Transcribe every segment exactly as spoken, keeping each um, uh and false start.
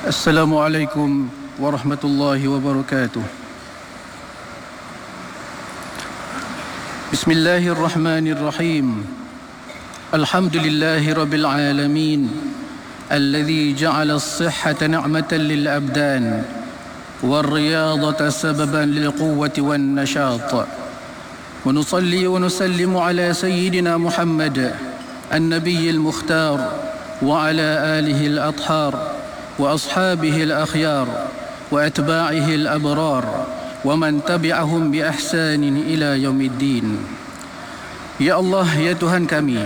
Assalamualaikum warahmatullahi wabarakatuh. Bismillahirrahmanirrahim. Alhamdulillahi rabbil alamin. Alladhi ja'ala as-sihhata ni'matan lil abdan wal-riyadata sababan lil quwwati wan nashat. Wa nusalli wa nusallimu ala sayyidina Muhammad an-nabiy al-mukhtar wa ala alihi al-athhar وأصحابه الأخيار وأتباعه الأبرار ومن تبعهم بإحسان إلى يوم الدين. Ya Allah, ya Tuhan kami,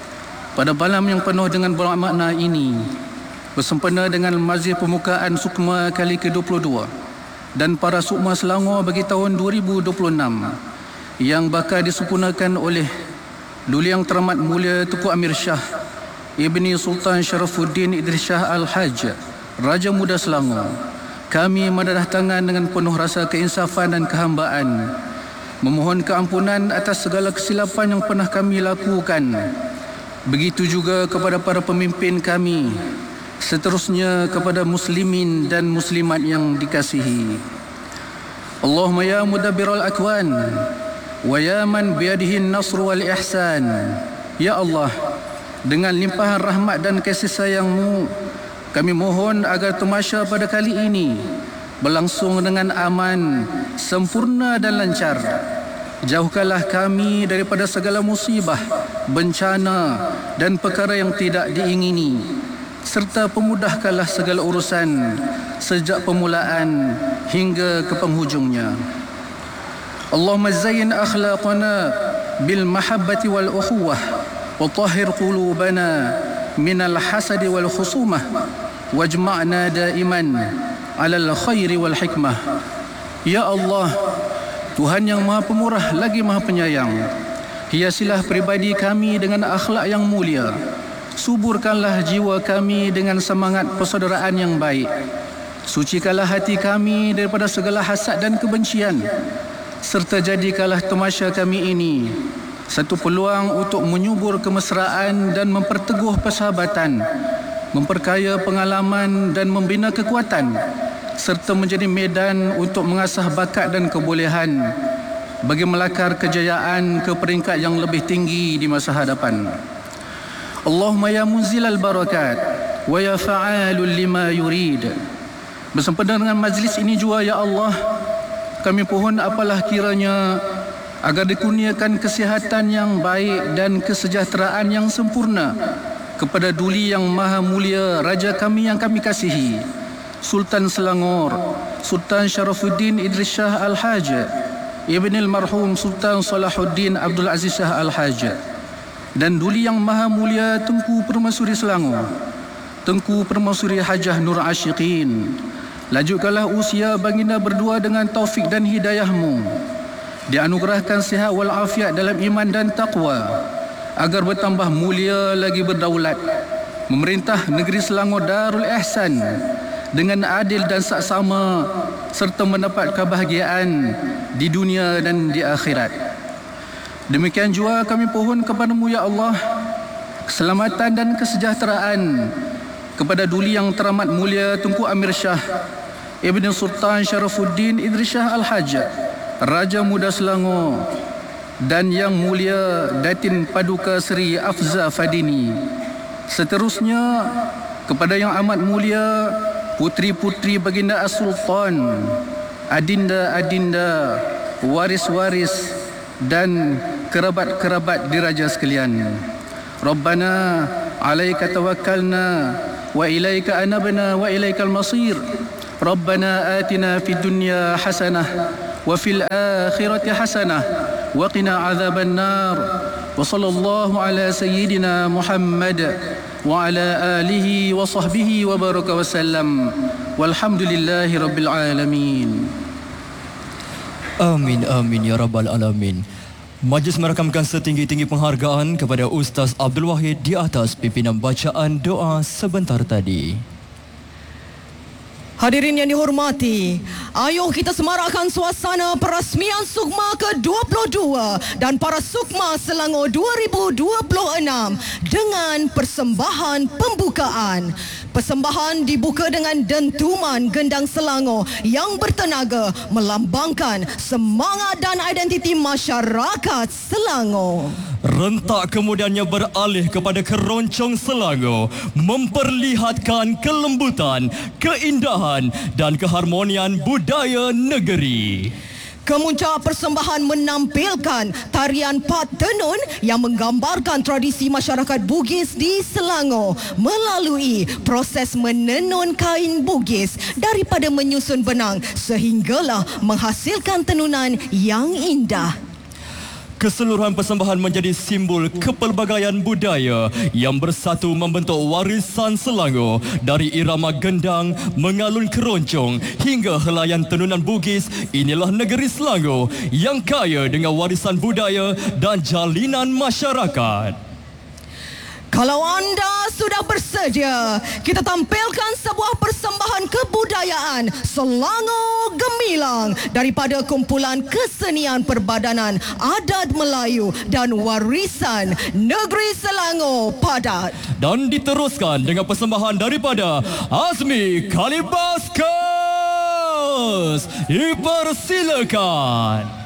pada malam yang penuh dengan bermakna ini, bersempena dengan mazih pembukaan Sukma kali ke dua puluh dua dan para Sukma Selangor bagi tahun dua ribu dua puluh enam yang bakal disempurnakan oleh Duli Yang Teramat Mulia Tunku Amir Shah Ibni Sultan Sharafuddin Idris Shah Al-Hajj Raja Muda Selangor, kami mendadah tangan dengan penuh rasa keinsafan dan kehambaan, memohon keampunan atas segala kesilapan yang pernah kami lakukan. Begitu juga kepada para pemimpin kami, seterusnya kepada muslimin dan muslimat yang dikasihi. Allahumma ya mudabbiral akwan, wa ya man biyadihin nasr wal ihsan. Ya Allah, dengan limpahan rahmat dan kasih sayang-Mu, kami mohon agar tamasya pada kali ini berlangsung dengan aman, sempurna dan lancar. Jauhkanlah kami daripada segala musibah, bencana dan perkara yang tidak diingini, serta pemudahkanlah segala urusan sejak permulaan hingga ke penghujungnya. Allahumma zayyin akhlaqana bil mahabbati wal ukhuwah wa tahhir qulubana minal hasadi wal khusumah wajma'na daiman alal khairi wal hikmah. Ya Allah, Tuhan yang Maha Pemurah lagi Maha Penyayang, hiasilah pribadi kami dengan akhlak yang mulia, suburkanlah jiwa kami dengan semangat persaudaraan yang baik, sucikanlah hati kami daripada segala hasad dan kebencian, serta jadikanlah tamasya kami ini satu peluang untuk menyubur kemesraan dan memperteguh persahabatan, memperkaya pengalaman dan membina kekuatan, serta menjadi medan untuk mengasah bakat dan kebolehan bagi melakar kejayaan ke peringkat yang lebih tinggi di masa hadapan. Allahumma ya munzilal barakat wa ya fa'alul lima yurid. Bersempena dengan majlis ini juga, ya Allah, kami pohon apalah kiranya agar dikurniakan kesihatan yang baik dan kesejahteraan yang sempurna kepada Duli Yang Maha Mulia Raja kami yang kami kasihi, Sultan Selangor, Sultan Sharafuddin Idris Shah Al-Hajj Ibni Al-Marhum Sultan Salahuddin Abdul Aziz Shah Al-Hajj, dan Duli Yang Maha Mulia Tengku Permaisuri Selangor, Tengku Permaisuri Hajah Nur Ashiqin. Lanjutkanlah usia baginda berdua dengan taufik dan hidayah-Mu, dianugerahkan sihat wal afiat dalam iman dan taqwa, agar bertambah mulia lagi berdaulat, memerintah negeri Selangor Darul Ihsan dengan adil dan saksama, serta mendapat kebahagiaan di dunia dan di akhirat. Demikian juga kami pohon kepada-Mu, ya Allah, keselamatan dan kesejahteraan kepada Duli Yang Teramat Mulia Tunku Amir Shah Ibni Sultan Sharafuddin Idris Shah Al-Hajj Raja Muda Selangor, dan Yang Mulia Datin Paduka Seri Afza Fadini. Seterusnya kepada Yang Amat Mulia putri-putri baginda As-Sultan, adinda-adinda, waris-waris dan kerabat-kerabat diraja sekalian. Rabbana alaika tawakkalna wa ilaika anabna wa ilaikal masir. Rabbana atina fid dunya hasanah wa fil akhirati hasanah wa qina adzaban nar. Wa sallallahu ala sayyidina Muhammad wa ala alihi wa sahbihi wa baraka wa sallam. Walhamdulillahi rabbil alamin. Amin amin ya rabbal alamin. Majlis merakamkan setinggi-tinggi penghargaan kepada Ustaz Abdul Wahid di atas pimpinan bacaan doa sebentar tadi. Hadirin yang dihormati, ayuh kita semarakkan suasana perasmian Sukma ke dua puluh dua dan para Sukma Selangor dua ribu dua puluh enam dengan persembahan pembukaan. Persembahan dibuka dengan dentuman gendang Selangor yang bertenaga melambangkan semangat dan identiti masyarakat Selangor. Rentak kemudiannya beralih kepada keroncong Selangor, memperlihatkan kelembutan, keindahan dan keharmonian budaya negeri. Kemuncak persembahan menampilkan tarian Pat Tenun yang menggambarkan tradisi masyarakat Bugis di Selangor melalui proses menenun kain Bugis daripada menyusun benang sehinggalah menghasilkan tenunan yang indah. Keseluruhan persembahan menjadi simbol kepelbagaian budaya yang bersatu membentuk warisan Selangor dari irama gendang, mengalun keroncong hingga helaian tenunan Bugis. Inilah negeri Selangor yang kaya dengan warisan budaya dan jalinan masyarakat. Kalau anda sudah bersedia, kita tampilkan sebuah persembahan kebudayaan Selangor Gemilang daripada kumpulan kesenian Perbadanan Adat Melayu dan Warisan Negeri Selangor Padat. Dan diteruskan dengan persembahan daripada Azmi Kalibaskas. Dipersilakan.